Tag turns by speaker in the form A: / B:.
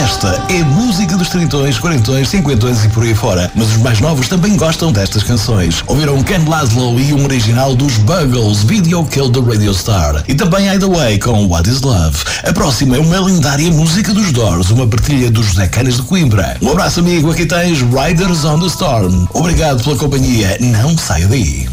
A: Esta é música dos trintões, quarentões, cinquentões e por aí fora. Mas os mais novos também gostam destas canções. Ouviram Ken Laszlo e um original dos Buggles, Video Kill the Radio Star. E também Hide Away com What Is Love. A próxima é uma lendária música dos Doors, uma partilha dos José Canas de Coimbra. Um abraço, amigo, aqui tens Riders on the Storm. Obrigado pela companhia, não saia daí.